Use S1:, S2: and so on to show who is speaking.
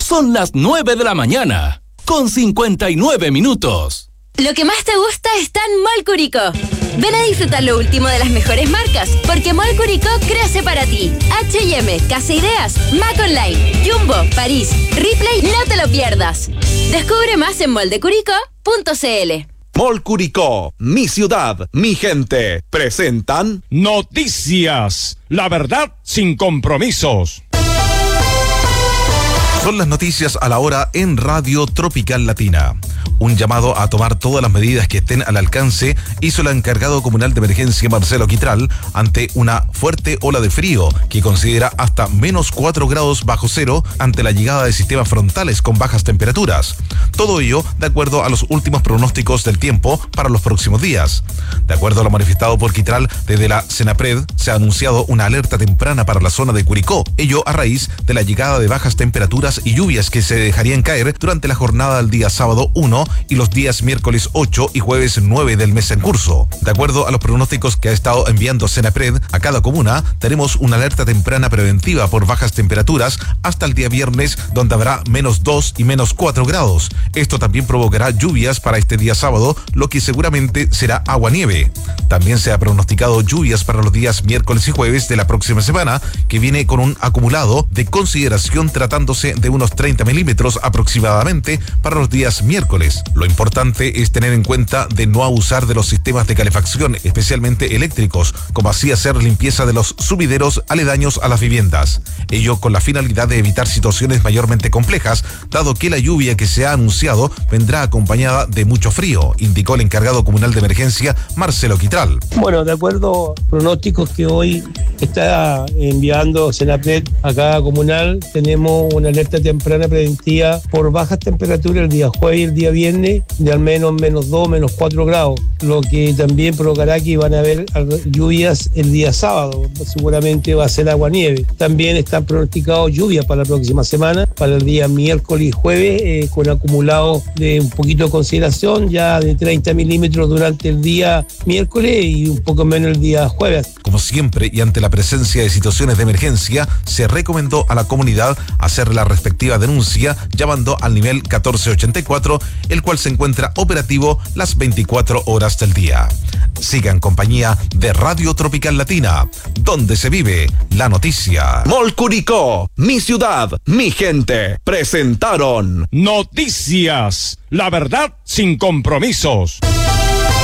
S1: Son las 9 de la mañana, con 59 minutos.
S2: Lo que más te gusta está en Mall Curicó. Ven a disfrutar lo último de las mejores marcas, porque Mall Curicó crece para ti. H&M, Casa Ideas, Mac Online, Jumbo, París, Ripley, no te lo pierdas. Descubre más en moldecuricó.cl.
S3: Mall Curicó, mi ciudad, mi gente, presentan
S4: Noticias, la verdad sin compromisos.
S5: Son las noticias a la hora en Radio Tropical Latina. Un llamado a tomar todas las medidas que estén al alcance hizo el encargado comunal de emergencia Marcelo Quitral ante una fuerte ola de frío que considera hasta -4 grados bajo cero ante la llegada de sistemas frontales con bajas temperaturas. Todo ello de acuerdo a los últimos pronósticos del tiempo para los próximos días. De acuerdo a lo manifestado por Quitral, desde la Senapred se ha anunciado una alerta temprana para la zona de Curicó, ello a raíz de la llegada de bajas temperaturas y lluvias que se dejarían caer durante la jornada del día sábado 1 y los días miércoles 8 y jueves 9 del mes en curso. De acuerdo a los pronósticos que ha estado enviando Senapred a cada comuna, tenemos una alerta temprana preventiva por bajas temperaturas hasta el día viernes, donde habrá -2 y -4 grados. Esto también provocará lluvias para este día sábado, lo que seguramente será agua-nieve. También se ha pronosticado lluvias para los días miércoles y jueves de la próxima semana, que viene con un acumulado de consideración tratándose de unos 30 milímetros aproximadamente para los días miércoles. Lo importante es tener en cuenta de no abusar de los sistemas de calefacción, especialmente eléctricos, como así hacer limpieza de los sumideros aledaños a las viviendas. Ello con la finalidad de evitar situaciones mayormente complejas, dado que la lluvia que se ha anunciado vendrá acompañada de mucho frío, indicó el encargado comunal de emergencia Marcelo Quitral.
S6: Bueno, de acuerdo a pronósticos que hoy está enviando Senapred a cada comunal, tenemos una alerta temprana preventiva por bajas temperaturas el día jueves y el día viernes de al menos -2, -4 grados, lo que también provocará que van a haber lluvias el día sábado, seguramente va a ser agua-nieve. También están pronosticados lluvias para la próxima semana, para el día miércoles y jueves, con acumulados de un poquito de consideración, ya de 30 milímetros durante el día miércoles y un poco menos el día jueves.
S5: Como siempre y ante la presencia de situaciones de emergencia, se recomendó a la comunidad hacer la respectiva denuncia llamando al nivel 1484, el cual se encuentra operativo las 24 horas del día. Siga en compañía de Radio Tropical Latina, donde se vive la noticia.
S3: Mall Curicó, mi ciudad, mi gente, presentaron
S4: Noticias, la verdad sin compromisos.